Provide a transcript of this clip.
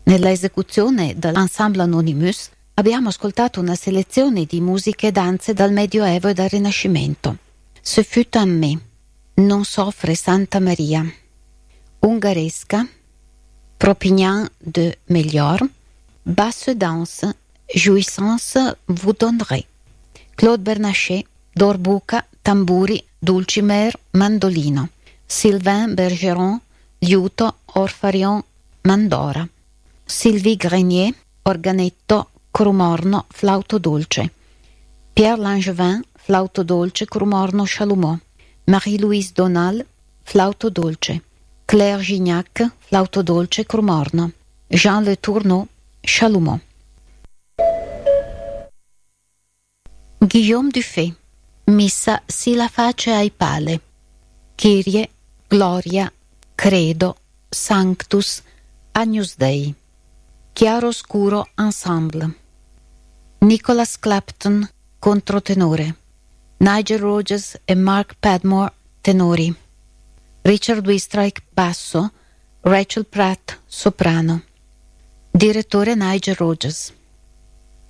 Nella esecuzione dell'Ensemble Anonymous abbiamo ascoltato una selezione di musiche e danze dal Medioevo e dal Rinascimento. Ce fut un me, Non soffre Santa Maria, Ungaresca, Propignan de Mélior, Basse danse, Jouissance vous donnerez, Claude Bernachet, Dorbuca, Tamburi, Dulcimer, Mandolino, Sylvain Bergeron, Liuto, Orfarion, Mandora, Sylvie Grenier, organetto, crumorno, flauto dolce, Pierre Langevin, flauto dolce, crumorno, chalumeau, Marie-Louise Donal, flauto dolce, Claire Gignac, flauto dolce, crumorno, Jean Le Tourneau, chalumeau. Guillaume Dufay, Missa si la face ai pale, Kyrie, Gloria, Credo, Sanctus, Agnus Dei, Chiaroscuro Ensemble, Nicholas Clapton, controtenore, Nigel Rodgers e Mark Padmore, tenori, Richard Wistrike, basso, Rachel Pratt, soprano, direttore Nigel Rodgers.